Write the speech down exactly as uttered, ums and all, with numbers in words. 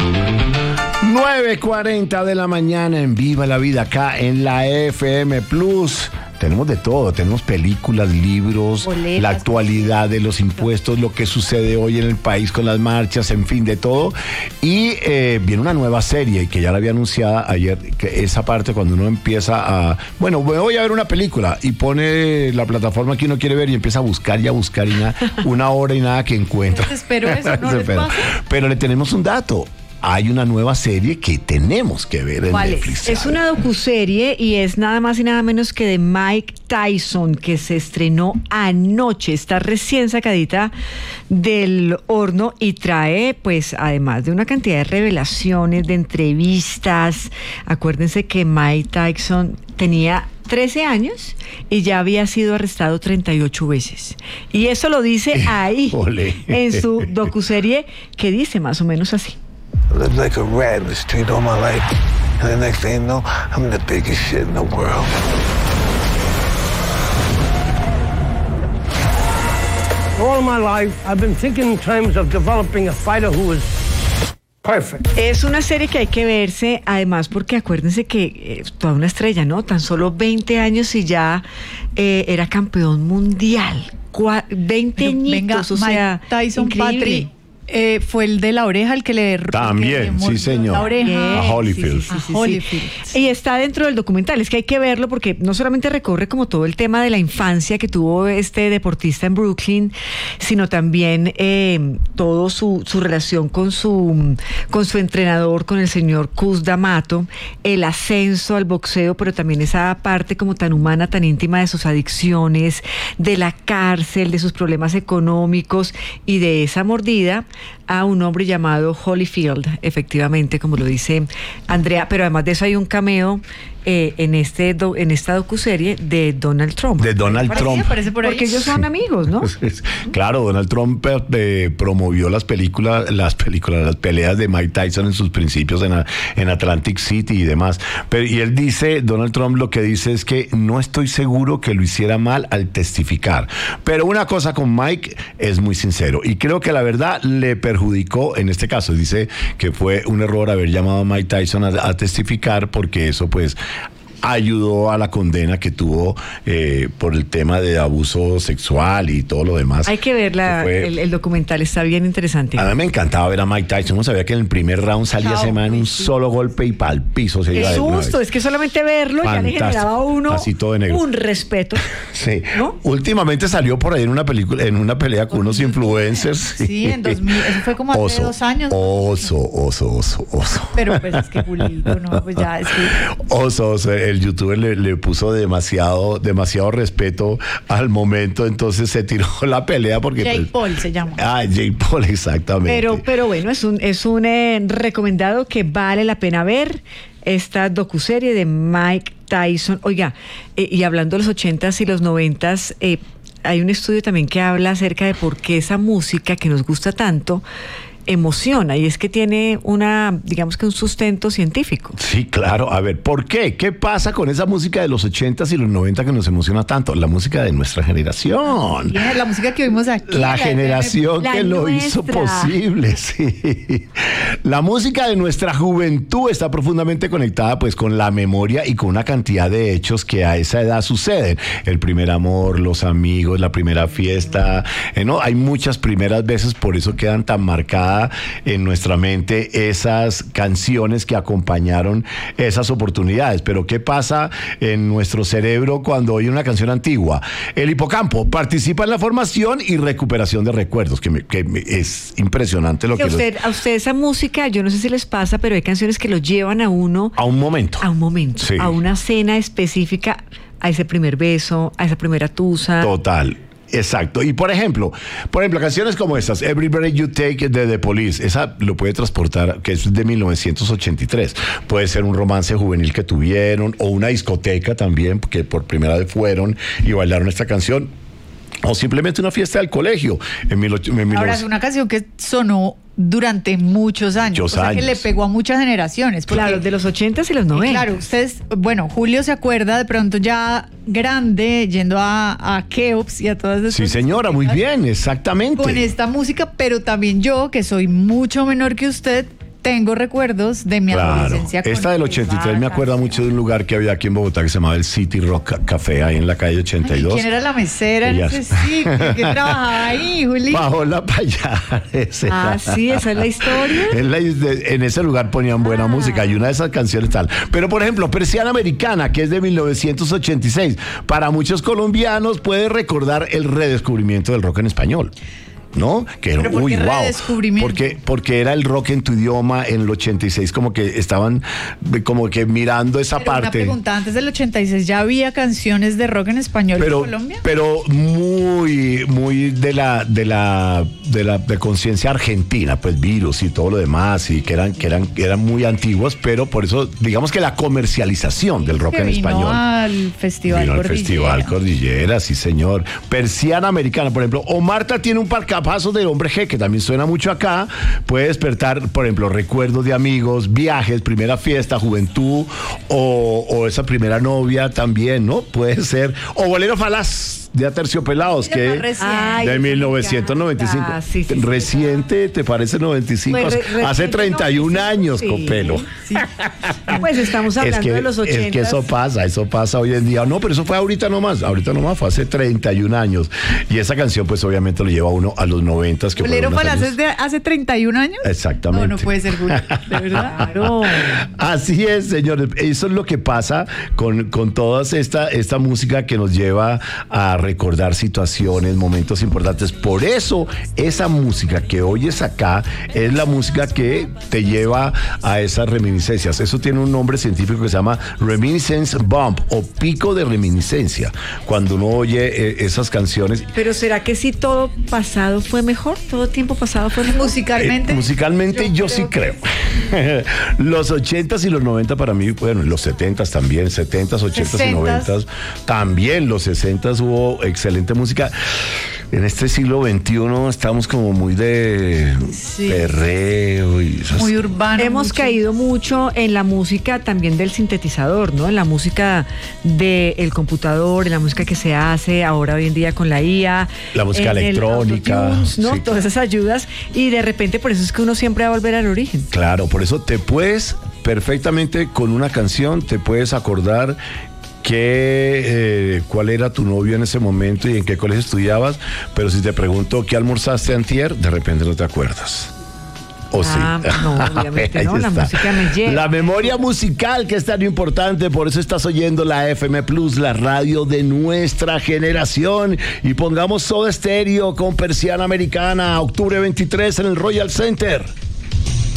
nueve cuarenta de la mañana en Viva la Vida, acá en la F M Plus. Tenemos de todo, tenemos películas, libros, boletas, la actualidad de los impuestos, lo que sucede hoy en el país con las marchas, en fin, de todo. Y eh, viene una nueva serie que ya la había anunciada ayer, que esa parte cuando uno empieza a... Bueno, voy a ver una película y pone la plataforma que uno quiere ver y empieza a buscar y a buscar y nada, una hora y nada que encuentra. Espero eso, ¿no les pasa? Pero le tenemos un dato. Hay una nueva serie que tenemos que ver en ¿Cuál Netflix. Es? Es una docuserie y es nada más y nada menos que de Mike Tyson, que se estrenó anoche. Está recién sacadita del horno y trae, pues, además de una cantidad de revelaciones, de entrevistas. Acuérdense que Mike Tyson tenía trece años y ya había sido arrestado treinta y ocho veces. Y eso lo dice ahí, en su docuserie, que dice más o menos así. I lived like a rat in the street all my life. And the next thing you know, I'm the biggest shit in the world. All my life, I've been thinking in terms of developing a fighter who is perfect. Es una serie que hay que verse, además porque acuérdense que eh, toda una estrella, ¿no? Tan solo veinte años y ya eh, era campeón mundial. Cua- veinte Pero, añitos, venga, o sea, Mike Tyson, increíble. Patri, eh, fue el de la oreja el que le También, que le sí, señor. la oreja. A Holyfield. Sí, sí, sí, sí, A Holyfield. sí. Y está dentro del documental. Es que hay que verlo porque no solamente recorre como todo el tema de la infancia que tuvo este deportista en Brooklyn, sino también eh, todo su, su relación con su, con su entrenador, con el señor Cus D'Amato, el ascenso al boxeo, pero también esa parte como tan humana, tan íntima de sus adicciones, de la cárcel, de sus problemas económicos y de esa mordida a un hombre llamado Holyfield, efectivamente, como lo dice Andrea, pero además de eso hay un cameo eh, en este do, en esta docuserie de Donald Trump. De Donald Parece, Trump. Parece por ahí. Porque ellos son amigos, ¿no? Claro, Donald Trump eh, promovió las películas, las películas, las peleas de Mike Tyson en sus principios en, en Atlantic City y demás. Pero, y él dice, Donald Trump lo que dice es que no estoy seguro que lo hiciera mal al testificar. Pero una cosa con Mike es muy sincero y creo que la verdad le perjudicó en este caso. Dice que fue un error haber llamado a Mike Tyson a, a testificar porque eso pues ayudó a la condena que tuvo eh, por el tema de abuso sexual y todo lo demás. Hay que ver la, fue, el, el documental, está bien interesante. A mí me encantaba ver a Mike Tyson, no sabía que en el primer round salía ese man un solo golpe y pa'l piso se iba Qué de una susto, vez. es que solamente verlo Fantástico. Ya le generaba a uno así todo de negro. Un respeto. Sí. ¿No? Últimamente salió por ahí en una película, en una pelea con unos influencers. Sí, en dos mil, eso fue como hace oso, dos años. Oso, oso, oso, oso. Pero pues es que Julito, no, pues ya es que... Oso, oso, el youtuber le, le puso demasiado, demasiado respeto al momento, entonces se tiró la pelea porque... Jake pues, Paul se llama. Ah, Jake Paul, exactamente. Pero, pero bueno, es un, es un eh, recomendado que vale la pena ver, esta docuserie de Mike Tyson. Oiga, eh, y hablando de los ochentas y los noventas, eh, hay un estudio también que habla acerca de por qué esa música que nos gusta tanto emociona, y es que tiene una, digamos que un sustento científico. Sí, claro. A ver, ¿por qué? ¿Qué pasa con esa música de los ochentas y los noventa que nos emociona tanto? La música de nuestra generación. Yeah, la música que oímos aquí. La, la generación la que nuestra. Lo hizo posible, sí. La música de nuestra juventud está profundamente conectada pues con la memoria y con una cantidad de hechos que a esa edad suceden. El primer amor, los amigos, la primera fiesta, eh, ¿no? Hay muchas primeras veces, por eso quedan tan marcadas en nuestra mente esas canciones que acompañaron esas oportunidades. Pero ¿qué pasa en nuestro cerebro cuando oye una canción antigua? El hipocampo participa en la formación y recuperación de recuerdos, que, me, que me, es impresionante lo que... que usted, los... A usted esa música, yo no sé si les pasa, pero hay canciones que lo llevan a uno... A un momento. A un momento, sí. A una cena específica, a ese primer beso, a esa primera tusa. Total. Exacto. Y por ejemplo, por ejemplo, canciones como estas, Every Breath You Take de The Police, esa lo puede transportar, que es de mil novecientos ochenta y tres. Puede ser un romance juvenil que tuvieron, o una discoteca también, que por primera vez fueron y bailaron esta canción, o simplemente una fiesta del colegio. En mil, en mil, Ahora, es una canción que sonó durante muchos años. Muchos o sea, años. que le pegó a muchas generaciones. Porque, claro, de los ochentas y los noventas. Claro, ustedes, bueno, Julio se acuerda de pronto ya grande, yendo a, a Keops y a todas esas. Sí, señora, muy bien, exactamente. Con esta música, pero también yo, que soy mucho menor que usted, tengo recuerdos de mi Claro. adolescencia. con Esta del ochenta y tres me acuerda esa mucho de un lugar que había aquí en Bogotá que se llamaba el City Rock Ca- Café, ahí en la calle ochenta y dos. ¿Quién era la mesera en Ella- ese sitio? ¿Quién trabajaba ahí, Juli? Paola Payares. Ah, sí, esa es la historia. En, la- de- en ese lugar ponían buena Ah. música y una de esas canciones tal. Pero por ejemplo, Persiana Americana, que es de mil novecientos ochenta y seis, para muchos colombianos puede recordar el redescubrimiento del rock en español. ¿No? Que era, ¿Pero por uy, qué wow. redescubrimiento? Porque, porque era el rock en tu idioma en el ochenta y seis, como que estaban eh, como que mirando esa Pero una parte. pregunta, antes del ochenta y seis ya había canciones de rock en español Pero, en Colombia. pero muy, muy de la, de la, de la de conciencia argentina, pues Virus y todo lo demás, y que eran, que eran, que eran muy antiguos, pero por eso, digamos que la comercialización del rock Que en vino español. al Festival Vino al Cordillera. Festival Cordillera, sí señor. Persiana Americana, por ejemplo. O Marta tiene un parcapasos del Hombre G, que también suena mucho acá. Puede despertar, por ejemplo, recuerdos de amigos, viajes, primera fiesta, juventud, o, o esa primera novia también, ¿no? Puede ser. O Bolero Falaz de Aterciopelados, Ella que más reciente. Ay, de me mil novecientos noventa y cinco. encanta. Sí, sí, sí. Reciente, ¿te parece noventa y cinco? Pues, re- Hace reciente, treinta y un noventa y cinco, años, sí. Copelo. Sí. Pues estamos hablando Es que, de los ochenta. es que eso pasa, eso pasa hoy en día. No, pero eso fue ahorita nomás, ahorita nomás, fue hace treinta y un años. Y esa canción, pues obviamente lo lleva a uno a los noventas. Que ¿Bolero fueron unos Falaz años- es de hace treinta y un años? Exactamente. No, no puede ser, Juli. De verdad. Claro. Así es, señores. Eso es lo que pasa con, con toda esta, esta música que nos lleva a recordar situaciones, momentos importantes. Por eso, esa música que oyes acá es la música que te lleva a esas reminiscencias. Eso tiene un nombre científico que se llama Reminiscence Bump o pico de reminiscencia. Cuando uno oye eh, esas canciones. Pero ¿será que si todo pasado fue mejor? ¿Todo tiempo pasado fue mejor? Musicalmente. Eh, musicalmente yo, sí creo. Los ochentas y los noventa para mí, bueno, los setentas también, setentas, ochentas y sesentas. noventas también, los sesentas hubo excelente música. En este siglo veintiuno estamos como muy de Sí. perreo y esas- Muy urbano. Hemos mucho. caído mucho en la música también del sintetizador, ¿no? En la música del computador, en la música que se hace ahora hoy en día con la I A. La música en el electrónica, autotunes, ¿no? sí. Todas esas ayudas. Y de repente por eso es que uno siempre va a volver al origen. Claro, por eso te puedes perfectamente con una canción, te puedes acordar que, eh, cuál era tu novio en ese momento y en qué colegio estudiabas, pero si te pregunto qué almorzaste antier, de repente no te acuerdas. ¿O Ah, sí? no, obviamente Ahí no, la está. música me llega. La memoria musical, que es tan importante, por eso estás oyendo la F M Plus, la radio de nuestra generación. Y pongamos Soda Stereo con Persiana Americana, octubre veintitrés en el Royal Center.